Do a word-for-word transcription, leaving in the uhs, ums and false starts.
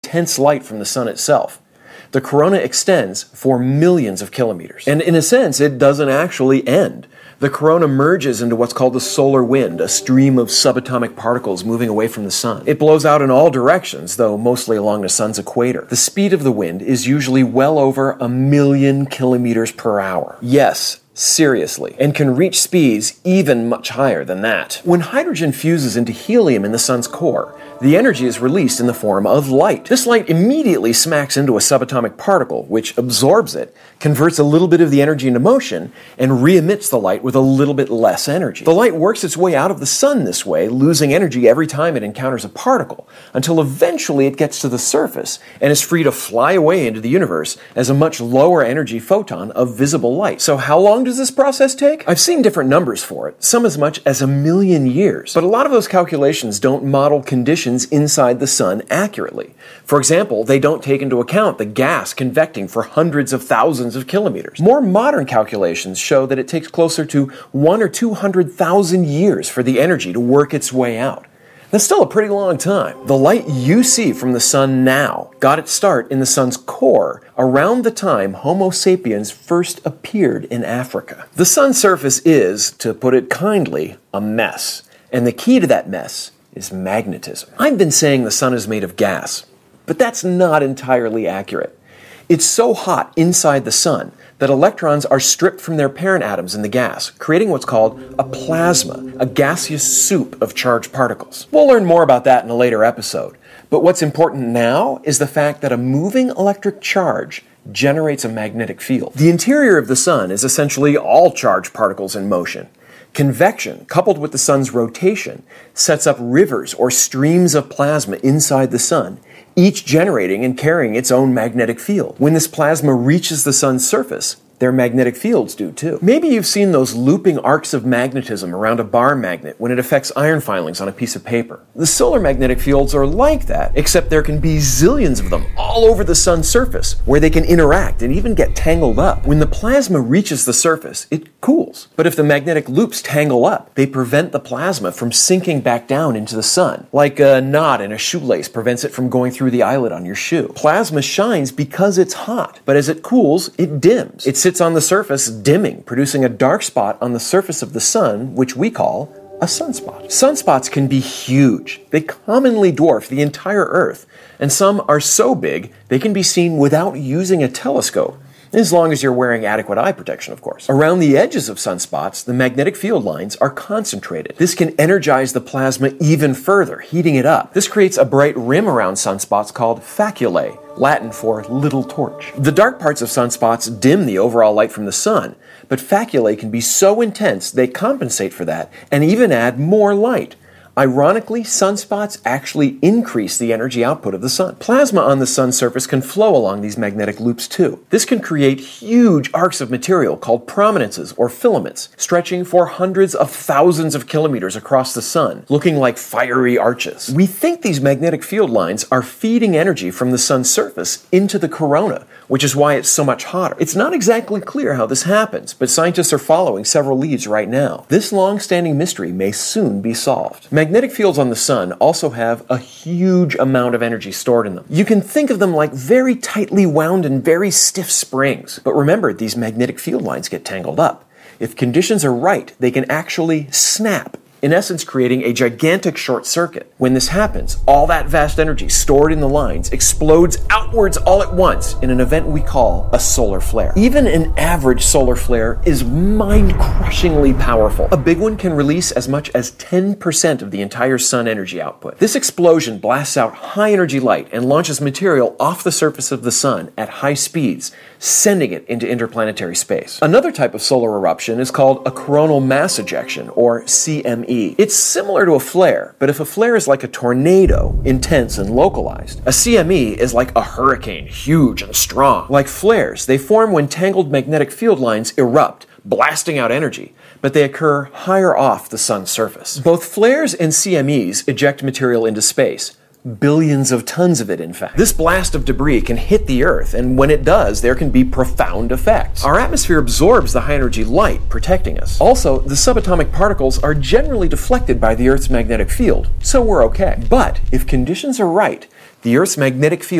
intense light from the sun itself. The corona extends for millions of kilometers. And in a sense, it doesn't actually end. The corona merges into what's called the solar wind, a stream of subatomic particles moving away from the sun. It blows out in all directions, though mostly along the sun's equator. The speed of the wind is usually well over a million kilometers per hour. Yes, seriously, and can reach speeds even much higher than that. When hydrogen fuses into helium in the sun's core, the energy is released in the form of light. This light immediately smacks into a subatomic particle, which absorbs it, converts a little bit of the energy into motion, and re-emits the light with a little bit less energy. The light works its way out of the sun this way, losing energy every time it encounters a particle, until eventually it gets to the surface and is free to fly away into the universe as a much lower energy photon of visible light. So how long does this process take? I've seen different numbers for it, some as much as a million years. But a lot of those calculations don't model conditions inside the sun accurately. For example, they don't take into account the gas convecting for hundreds of thousands of kilometers. More modern calculations show that it takes closer to one or two hundred thousand years for the energy to work its way out. That's still a pretty long time. The light you see from the sun now got its start in the sun's core around the time Homo sapiens first appeared in Africa. The sun's surface is, to put it kindly, a mess. And the key to that mess is magnetism. I've been saying the sun is made of gas, but that's not entirely accurate. It's so hot inside the sun that electrons are stripped from their parent atoms in the gas, creating what's called a plasma, a gaseous soup of charged particles. We'll learn more about that in a later episode, but what's important now is the fact that a moving electric charge generates a magnetic field. The interior of the sun is essentially all charged particles in motion. Convection, coupled with the sun's rotation, sets up rivers or streams of plasma inside the sun, each generating and carrying its own magnetic field. When this plasma reaches the sun's surface, their magnetic fields do too. Maybe you've seen those looping arcs of magnetism around a bar magnet when it affects iron filings on a piece of paper. The solar magnetic fields are like that, except there can be zillions of them all over the sun's surface, where they can interact and even get tangled up. When the plasma reaches the surface, it cools. But if the magnetic loops tangle up, they prevent the plasma from sinking back down into the sun, like a knot in a shoelace prevents it from going through the eyelet on your shoe. Plasma shines because it's hot, but as it cools, it dims. It sits on the surface dimming, producing a dark spot on the surface of the sun, which we call a sunspot. Sunspots can be huge. They commonly dwarf the entire Earth, and some are so big they can be seen without using a telescope. As long as you're wearing adequate eye protection, of course. Around the edges of sunspots, the magnetic field lines are concentrated. This can energize the plasma even further, heating it up. This creates a bright rim around sunspots called faculae, Latin for little torch. The dark parts of sunspots dim the overall light from the sun, but faculae can be so intense they compensate for that and even add more light. Ironically, sunspots actually increase the energy output of the sun. Plasma on the sun's surface can flow along these magnetic loops too. This can create huge arcs of material called prominences or filaments, stretching for hundreds of thousands of kilometers across the sun, looking like fiery arches. We think these magnetic field lines are feeding energy from the sun's surface into the corona, which is why it's so much hotter. It's not exactly clear how this happens, but scientists are following several leads right now. This long-standing mystery may soon be solved. Magnetic fields on the sun also have a huge amount of energy stored in them. You can think of them like very tightly wound and very stiff springs. But remember, these magnetic field lines get tangled up. If conditions are right, they can actually snap, in essence creating a gigantic short circuit. When this happens, all that vast energy stored in the lines explodes outwards all at once in an event we call a solar flare. Even an average solar flare is mind-crushingly powerful. A big one can release as much as ten percent of the entire sun energy output. This explosion blasts out high-energy light and launches material off the surface of the sun at high speeds, sending it into interplanetary space. Another type of solar eruption is called a coronal mass ejection, or C M E. It's similar to a flare, but if a flare is like a tornado, intense and localized, a C M E is like a hurricane, huge and strong. Like flares, they form when tangled magnetic field lines erupt, blasting out energy, but they occur higher off the sun's surface. Both flares and C M Es eject material into space. Billions of tons of it, in fact. This blast of debris can hit the Earth, and when it does, there can be profound effects. Our atmosphere absorbs the high-energy light, protecting us. Also, the subatomic particles are generally deflected by the Earth's magnetic field, so we're okay. But if conditions are right, the Earth's magnetic field